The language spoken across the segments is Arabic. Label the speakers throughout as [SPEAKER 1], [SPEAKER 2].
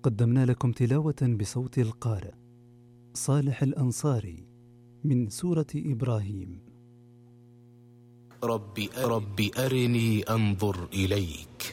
[SPEAKER 1] قدمنا لكم تلاوة بصوت القارئ صالح الأنصاري من سورة إبراهيم.
[SPEAKER 2] رب أرني أنظر إليك.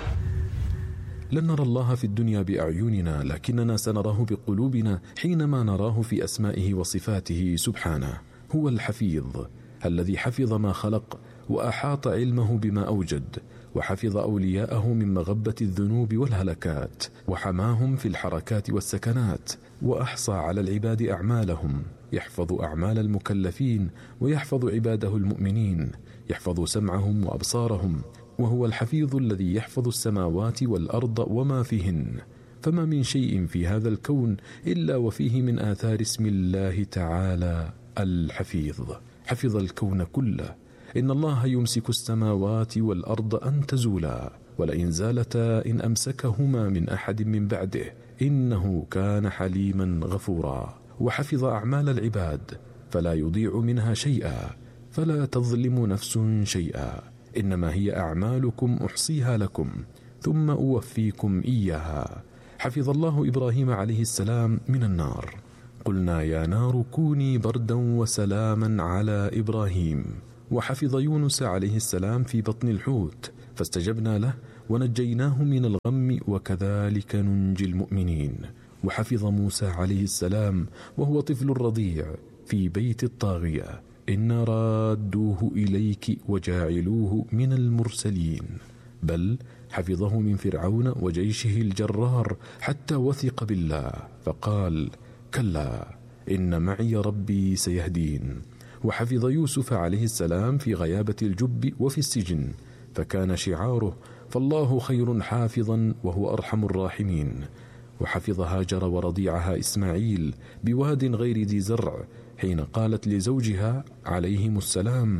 [SPEAKER 3] لن نرى الله في الدنيا بأعيننا، لكننا سنراه بقلوبنا حينما نراه في أسمائه وصفاته سبحانه. هو الحفيظ الذي حفظ ما خلق وأحاط علمه بما أوجد، وحفظ أولياءه من مغبة الذنوب والهلكات، وحماهم في الحركات والسكنات، وأحصى على العباد أعمالهم. يحفظ أعمال المكلفين ويحفظ عباده المؤمنين، يحفظ سمعهم وأبصارهم. وهو الحفيظ الذي يحفظ السماوات والأرض وما فيهن، فما من شيء في هذا الكون إلا وفيه من آثار اسم الله تعالى الحفيظ. حفظ الكون كله. إن الله يمسك السماوات والأرض أن تزولا، ولئن زالتا إن أمسكهما من أحد من بعده، إنه كان حليما غفورا. وحفظ أعمال العباد فلا يضيع منها شيئا، فلا تظلم نفس شيئا، إنما هي أعمالكم أحصيها لكم ثم أوفيكم إياها. حفظ الله إبراهيم عليه السلام من النار. قلنا يا نار كوني بردا وسلاما على إبراهيم. وحفظ يونس عليه السلام في بطن الحوت، فاستجبنا له ونجيناه من الغم، وكذلك ننجي المؤمنين. وحفظ موسى عليه السلام وهو طفل رضيع في بيت الطاغية. إنا رادوه إليك وجاعلوه من المرسلين. بل حفظه من فرعون وجيشه الجرار حتى وثق بالله، فقال كلا إن معي ربي سيهدين. وحفظ يوسف عليه السلام في غيابة الجب وفي السجن، فكان شعاره فالله خير حافظا وهو أرحم الراحمين. وحفظ هاجر ورضيعها إسماعيل بواد غير ذي زرع، حين قالت لزوجها عليهم السلام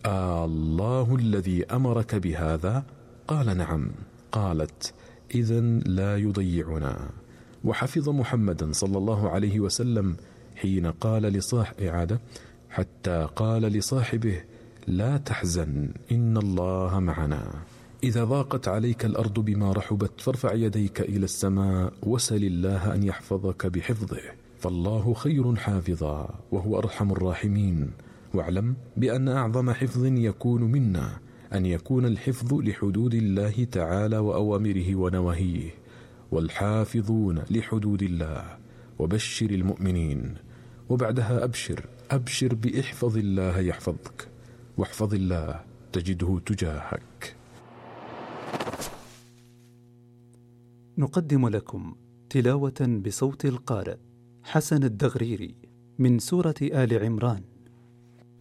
[SPEAKER 3] الله الذي أمرك بهذا؟ قال نعم. قالت إذن لا يضيعنا. وحفظ محمدا صلى الله عليه وسلم حين قال حتى قال لصاحبه لا تحزن إن الله معنا. إذا ضاقت عليك الأرض بما رحبت فارفع يديك إلى السماء وسل الله أن يحفظك بحفظه، فالله خير حافظا وهو أرحم الراحمين. واعلم بأن أعظم حفظ يكون منا أن يكون الحفظ لحدود الله تعالى وأوامره ونواهيه، والحافظون لحدود الله. وبشر المؤمنين. وبعدها أبشر بإحفظ الله يحفظك، واحفظ الله تجده تجاهك.
[SPEAKER 1] نقدم لكم تلاوة بصوت القارئ حسن الدغريري من سورة آل عمران.